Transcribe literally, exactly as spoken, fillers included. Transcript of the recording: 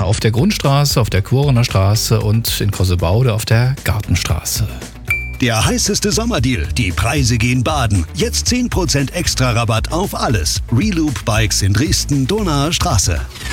auf der Grundstraße, auf der Quorener Straße und in Kossebaude auf der Gartenstraße. Der heißeste Sommerdeal. Die Preise gehen baden. Jetzt zehn Prozent extra Rabatt auf alles. Reloop Bikes in Dresden, Donauer Straße.